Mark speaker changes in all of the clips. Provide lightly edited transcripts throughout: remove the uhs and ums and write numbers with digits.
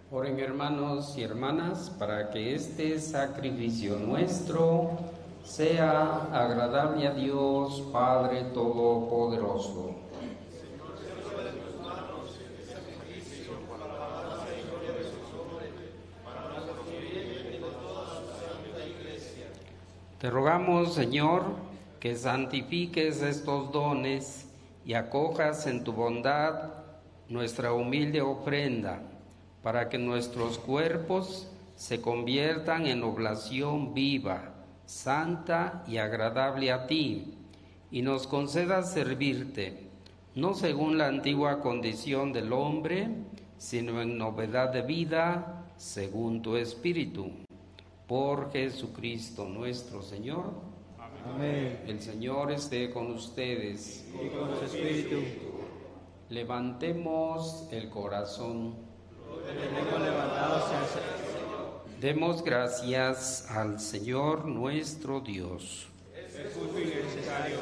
Speaker 1: Oren, hermanos y hermanas, para que este sacrificio nuestro sea agradable a Dios Padre Todopoderoso. Te rogamos, Señor, que santifiques estos dones y acojas en tu bondad nuestra humilde ofrenda, para que nuestros cuerpos se conviertan en oblación viva, santa y agradable a ti, y nos concedas servirte, no según la antigua condición del hombre, sino en novedad de vida, según tu Espíritu. Por Jesucristo nuestro Señor.
Speaker 2: Amén.
Speaker 1: El Señor esté con ustedes.
Speaker 2: Y con su espíritu.
Speaker 1: Levantemos el corazón.
Speaker 2: Tenemos levantados hacia el Señor.
Speaker 1: Demos gracias al Señor nuestro Dios.
Speaker 2: Es justo y necesario.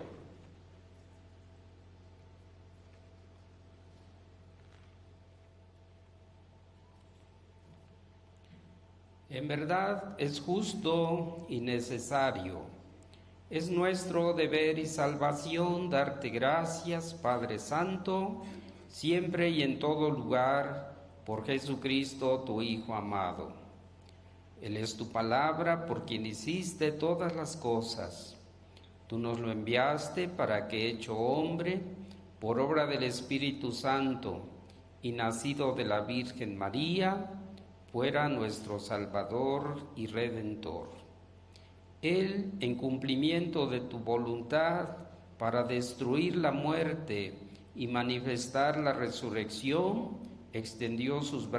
Speaker 1: En verdad es justo y necesario. Es nuestro deber y salvación darte gracias, Padre Santo, siempre y en todo lugar, por Jesucristo, tu Hijo amado. Él es tu palabra, por quien hiciste todas las cosas. Tú nos lo enviaste para que, hecho hombre, por obra del Espíritu Santo y nacido de la Virgen María, fuera nuestro Salvador y Redentor. Él, en cumplimiento de tu voluntad, para destruir la muerte y manifestar la resurrección, extendió sus brazos